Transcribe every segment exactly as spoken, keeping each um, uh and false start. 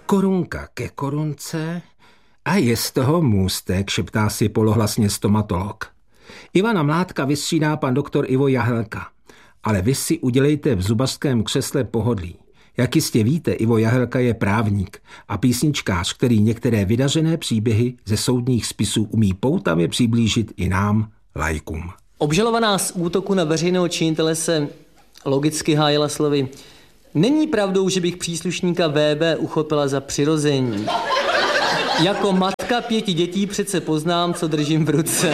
Korunka ke korunce a je z toho můstek, šeptá si polohlasně stomatolog. Ivana Mládka vystřídá pan doktor Ivo Jahelka. Ale vy si udělejte v zubařském křesle pohodlí. Jak jistě víte, Ivo Jahelka je právník a písničkář, který některé vydařené příběhy ze soudních spisů umí poutavě přiblížit i nám, laikům. Obžalovaná z útoku na veřejného činitele se logicky hájila slovy: není pravdou, že bych příslušníka V B uchopila za přirození. Jako matka pěti dětí přece poznám, co držím v ruce.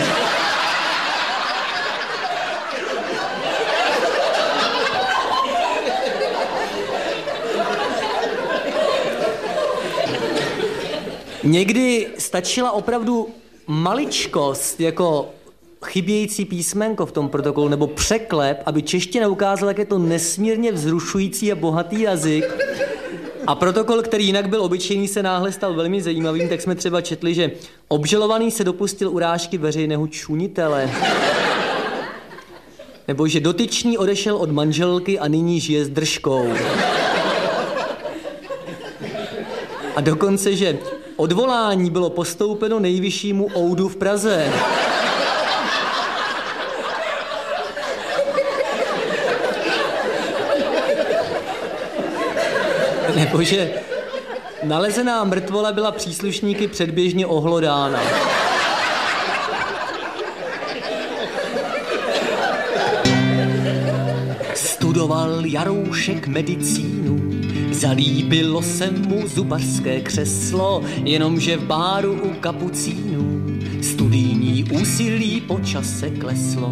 Někdy stačila opravdu maličkost, jako chybějící písmenko v tom protokolu, nebo překlep, aby čeština ukázala, jak je to nesmírně vzrušující a bohatý jazyk. A protokol, který jinak byl obyčejný, se náhle stal velmi zajímavým, tak jsme třeba četli, že obžalovaný se dopustil urážky veřejného čunitele. Nebo že dotyčný odešel od manželky a nyní žije s držkou. A dokonce, že odvolání bylo postoupeno nejvyššímu oudu v Praze. Nebo že nalezená mrtvola byla příslušníky předběžně ohlodána. Studoval Jaroušek medicínu, zalíbilo se mu zubařské křeslo, jenomže v báru u kapucínů studijní úsilí po čase kleslo.